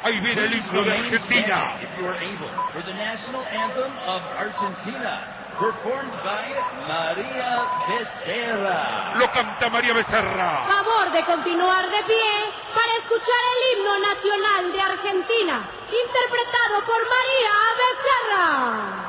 Ahí viene el himno de Argentina. If you are able, for the national anthem of Argentina, performed by María Becerra. Lo canta María Becerra. Favor de continuar de pie para escuchar el himno nacional de Argentina, interpretado por María Becerra.